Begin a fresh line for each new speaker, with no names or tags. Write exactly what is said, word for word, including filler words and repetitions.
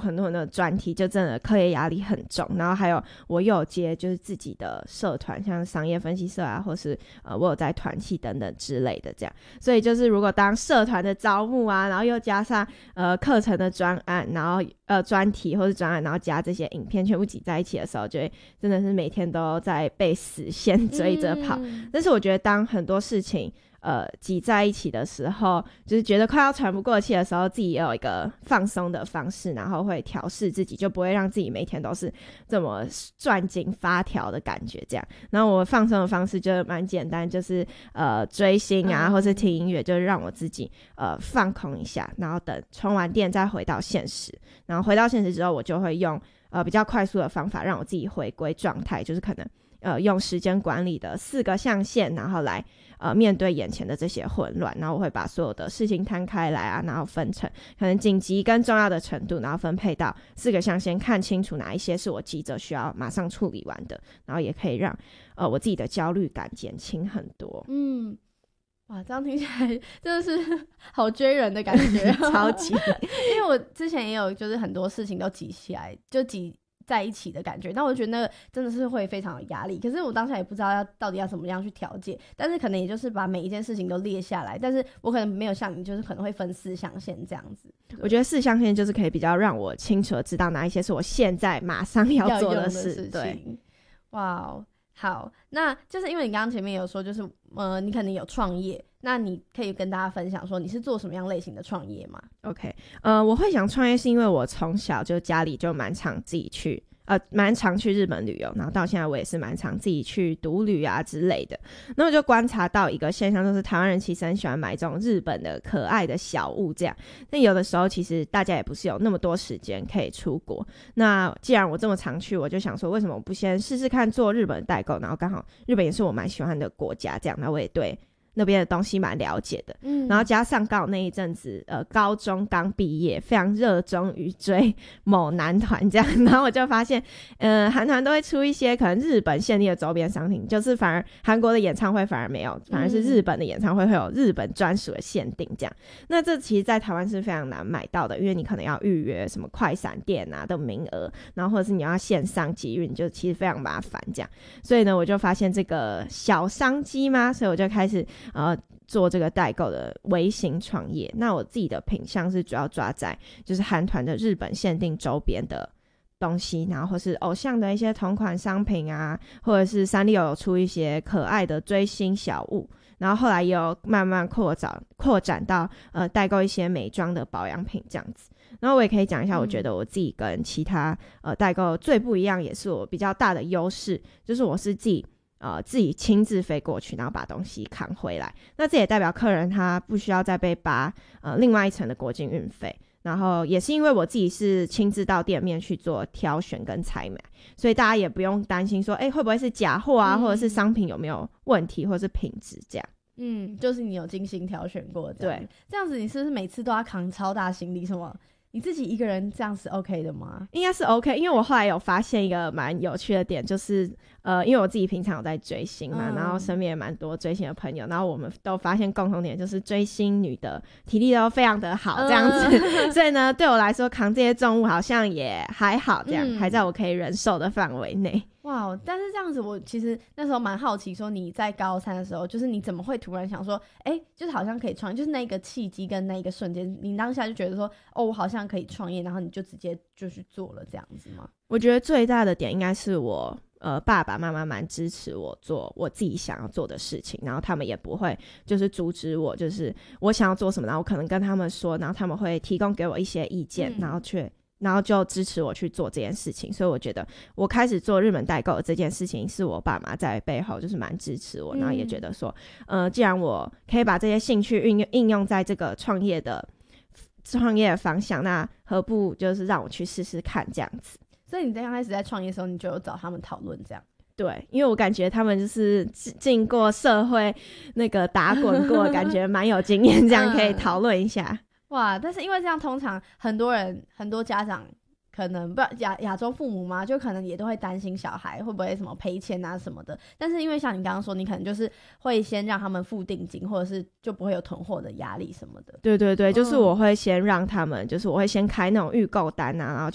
很多很多的专题，就真的课业压力很重，然后还有我又有接就是自己的社团，像商业分析社啊，或是呃我有在团契等等之类的这样，所以就是如果当社团的招募啊，然后又加上呃课程的专案，然后呃专题或是专案，然后加这些影片全部挤在一起的时候，就会真的是每天都在被死线追着跑、嗯、但是我觉得当很多事情呃挤在一起的时候，就是觉得快要喘不过气的时候，自己也有一个放松的方式，然后会调适自己，就不会让自己每天都是这么攥紧发条的感觉这样。然后我放松的方式就蛮简单，就是呃追星啊、嗯、或是听音乐，就是让我自己呃放空一下，然后等充完电再回到现实，然后回到现实之后，我就会用呃比较快速的方法让我自己回归状态，就是可能呃用时间管理的四个象限，然后来呃面对眼前的这些混乱，然后我会把所有的事情摊开来啊，然后分成可能紧急跟重要的程度，然后分配到四个象限，看清楚哪一些是我急着需要马上处理完的，然后也可以让呃我自己的焦虑感减轻很多。
嗯，哇，这样听起来真的是好追人的感觉
超级
因为我之前也有就是很多事情都挤起来，就挤在一起的感觉，但我觉得那个真的是会非常有压力，可是我当下也不知道要到底要怎么样去调节，但是可能也就是把每一件事情都列下来，但是我可能没有像你就是可能会分四象限这样子。
我觉得四象限就是可以比较让我清楚的知道哪一些是我现在马上要做的 事,
的事情。
对，
哇，好，那就是因为你刚刚前面有说就是呃，你可能有创业，那你可以跟大家分享说你是做什么样类型的创业吗？
OK， 呃，我会想创业是因为我从小就家里就蛮常自己去呃，蛮常去日本旅游，然后到现在我也是蛮常自己去独旅啊之类的。那我就观察到一个现象，就是台湾人其实很喜欢买这种日本的可爱的小物这样，但有的时候其实大家也不是有那么多时间可以出国。那既然我这么常去，我就想说为什么我不先试试看做日本代购，然后刚好日本也是我蛮喜欢的国家这样，那我也对那边的东西蛮了解的，嗯，然后加上刚好那一阵子呃高中刚毕业，非常热衷于追某男团这样，然后我就发现呃韩团都会出一些可能日本限定的周边商品，就是反而韩国的演唱会反而没有，反而是日本的演唱会会有日本专属的限定这样，那这其实在台湾是非常难买到的，因为你可能要预约什么快闪店啊的名额，然后或者是你要线上集运，就其实非常麻烦这样，所以呢我就发现这个小商机嘛，所以我就开始呃，做这个代购的微型创业。那我自己的品项是主要抓在就是韩团的日本限定周边的东西，然后或是偶像的一些同款商品啊，或者是三丽鸥有出一些可爱的追星小物，然后后来也有慢慢扩展扩展到呃代购一些美妆的保养品这样子。然后我也可以讲一下，我觉得我自己跟其他呃代购最不一样，也是我比较大的优势，就是我是自己呃，自己亲自飞过去，然后把东西扛回来。那这也代表客人他不需要再被扒呃另外一层的国境运费。然后也是因为我自己是亲自到店面去做挑选跟采买，所以大家也不用担心说，哎，会不会是假货啊、嗯，或者是商品有没有问题，或者是品质这样。
嗯，就是你有精心挑选过的。
对，
这样子你是不是每次都要扛超大行李什么？你自己一个人这样是 OK 的吗？
应该是 OK， 因为我后来有发现一个蛮有趣的点，就是呃，因为我自己平常有在追星嘛、嗯、然后身边也蛮多追星的朋友，然后我们都发现共同点就是追星女的体力都非常的好这样子、嗯、所以呢对我来说扛这些重物好像也还好这样、嗯、还在我可以忍受的范围内。
哇，但是这样子我其实那时候蛮好奇说你在高三的时候就是你怎么会突然想说哎，就是好像可以创业，就是那个契机跟那个瞬间你当下就觉得说哦我好像可以创业，然后你就直接就去做了这样子吗？
我觉得最大的点应该是我呃爸爸妈妈蛮支持我做我自己想要做的事情，然后他们也不会就是阻止我，就是我想要做什么然后我可能跟他们说，然后他们会提供给我一些意见、嗯、然后却然后就支持我去做这件事情。所以我觉得我开始做日本代购的这件事情是我爸妈在背后就是蛮支持我、嗯、然后也觉得说呃，既然我可以把这些兴趣运用应用在这个创业的创业的方向，那何不就是让我去试试看这样子。
所以你刚开始在创业的时候你就有找他们讨论这样？
对，因为我感觉他们就是进过社会那个打滚过感觉蛮有经验这样可以讨论一下、嗯、
哇，但是因为这样通常很多人很多家长可能不亚亚洲父母嘛，就可能也都会担心小孩会不会什么赔钱啊什么的，但是因为像你刚刚说你可能就是会先让他们付定金，或者是就不会有囤货的压力什么的。
对对对，就是我会先让他们、嗯、就是我会先开那种预购单啊，然后